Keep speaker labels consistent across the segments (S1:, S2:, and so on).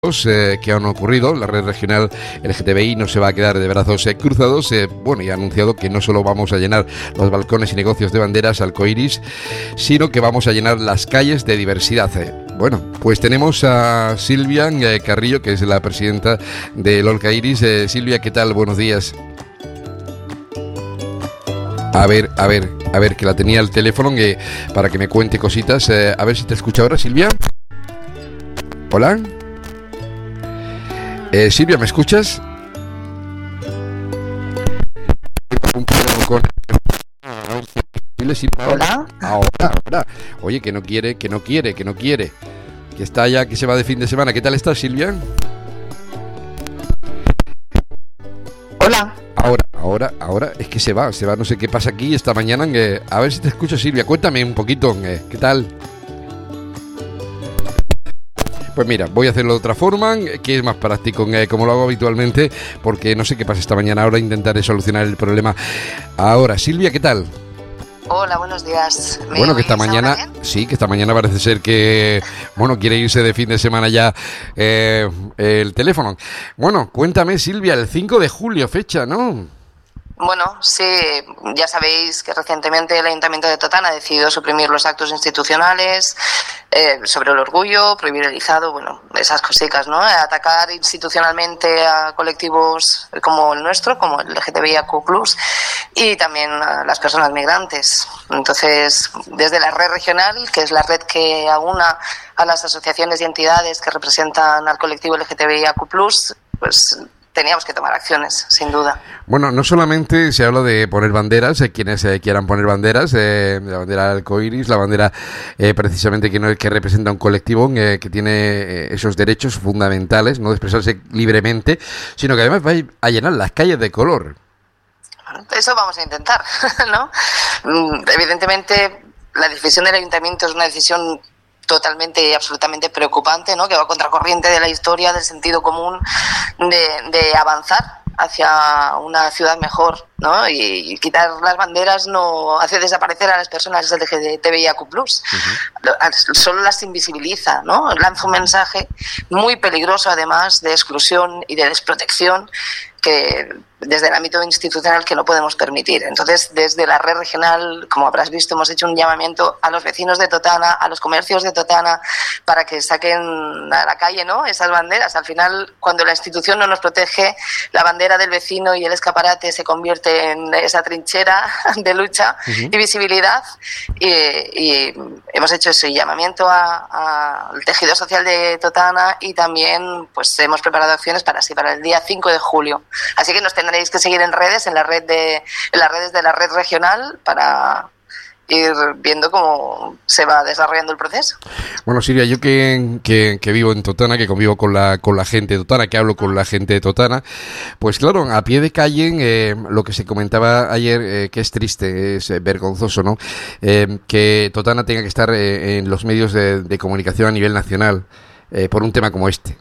S1: que han ocurrido. La red regional LGTBI no se va a quedar de brazos cruzados. Y ha anunciado que no solo vamos a llenar los balcones y negocios de banderas arcoíris, sino que vamos a llenar las calles de diversidad. Pues tenemos a Silvia Carrillo, que es la presidenta de Lorca Iris. Silvia, ¿qué tal? Buenos días. A ver, que la tenía el teléfono para que me cuente cositas. A ver si te escucha ahora, Silvia. Hola. Silvia, ¿me escuchas?
S2: Hola.
S1: Ahora. Oye, que no quiere. Que está ya, que se va de fin de semana. ¿Qué tal estás, Silvia?
S2: Hola.
S1: Ahora, es que se va, no sé qué pasa aquí esta mañana. A ver si te escucho, Silvia, cuéntame un poquito, ¿qué tal? Pues mira, voy a hacerlo de otra forma, que es más práctico, como lo hago habitualmente, porque no sé qué pasa esta mañana. Ahora intentaré solucionar el problema. Ahora, Silvia, ¿qué tal?
S2: Hola, buenos días.
S1: Bueno, que esta mañana, sí, que esta mañana parece ser que, quiere irse de fin de semana ya el teléfono. Bueno, cuéntame, Silvia, el 5 de julio, fecha, ¿no?
S2: Bueno, sí, ya sabéis que recientemente el Ayuntamiento de Totana ha decidido suprimir los actos institucionales sobre el orgullo, prohibir el izado, esas cositas, ¿no? Atacar institucionalmente a colectivos como el nuestro, como el LGTBIQ+, y también a las personas migrantes. Entonces, desde la red regional, que es la red que aúna a las asociaciones y entidades que representan al colectivo LGTBIQ+, pues teníamos que tomar acciones, sin duda.
S1: Bueno, no solamente se habla de poner banderas, quienes quieran poner banderas, la bandera arcoíris, la bandera precisamente que representa un colectivo que tiene esos derechos fundamentales, no de expresarse libremente, sino que además va a llenar las calles de color.
S2: Eso vamos a intentar, ¿no? Evidentemente, la decisión del ayuntamiento es una decisión totalmente y absolutamente preocupante, ¿no? Que va contracorriente de la historia, del sentido común, de avanzar hacia una ciudad mejor, ¿no? Y quitar las banderas no hace desaparecer a las personas LGTBIQ+. Solo las invisibiliza, ¿no? Lanza un mensaje muy peligroso, además, de exclusión y de desprotección, que desde el ámbito institucional que no podemos permitir. Entonces, desde la red regional, como habrás visto, hemos hecho un llamamiento a los vecinos de Totana, a los comercios de Totana, para que saquen a la calle, ¿no?, esas banderas. Al final, cuando la institución no nos protege, la bandera del vecino y el escaparate se convierte en esa trinchera de lucha y visibilidad. Y hemos hecho ese llamamiento al tejido social de Totana, y también pues hemos preparado acciones para el día 5 de julio. Así que nos tendréis que seguir en redes, en las redes de la red regional, para ir viendo cómo se va desarrollando el proceso.
S1: Bueno, Silvia, yo que vivo en Totana, que convivo con la gente de Totana, que hablo con la gente de Totana, pues claro, a pie de calle, lo que se comentaba ayer, que es triste, es vergonzoso, ¿no? Que Totana tenga que estar en los medios de comunicación a nivel nacional por un tema como este.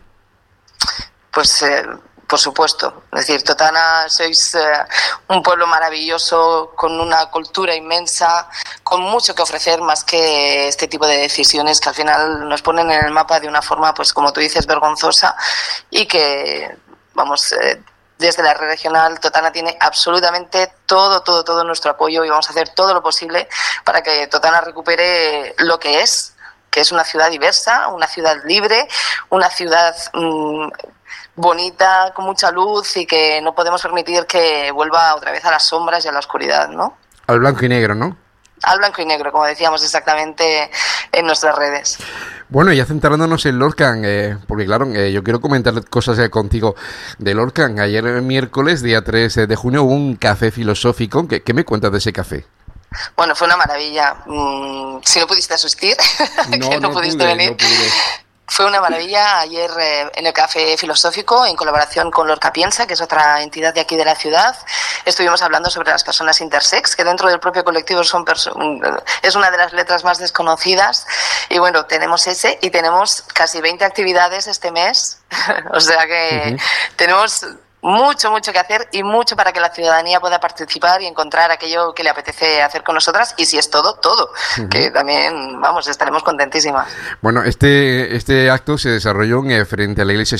S2: Pues por supuesto. Es decir, Totana sois un pueblo maravilloso, con una cultura inmensa, con mucho que ofrecer, más que este tipo de decisiones que al final nos ponen en el mapa de una forma, pues como tú dices, vergonzosa, y que, desde la red regional, Totana tiene absolutamente todo nuestro apoyo, y vamos a hacer todo lo posible para que Totana recupere lo que es una ciudad diversa, una ciudad libre, una ciudad bonita, con mucha luz, y que no podemos permitir que vuelva otra vez a las sombras y a la oscuridad, ¿no?
S1: Al blanco y negro, ¿no?
S2: Al blanco y negro, como decíamos exactamente en nuestras redes.
S1: Bueno, ya centrándonos en Lorca, porque claro, yo quiero comentar cosas contigo de Lorca. Ayer miércoles, día 3 de junio, hubo un café filosófico. ¿Qué me cuentas de ese café?
S2: Bueno, fue una maravilla. Si no pudiste asistir, no pudiste venir.
S1: No pude.
S2: Fue una maravilla ayer en el Café Filosófico, en colaboración con Lorca Piensa, que es otra entidad de aquí de la ciudad. Estuvimos hablando sobre las personas intersex, que dentro del propio colectivo es una de las letras más desconocidas. Y bueno, tenemos ese, y tenemos casi 20 actividades este mes. O sea que tenemos mucho, mucho que hacer y mucho para que la ciudadanía pueda participar y encontrar aquello que le apetece hacer con nosotras, y si es todo, que también, vamos, estaremos contentísimas.
S1: Bueno, este acto se desarrolló frente a la iglesia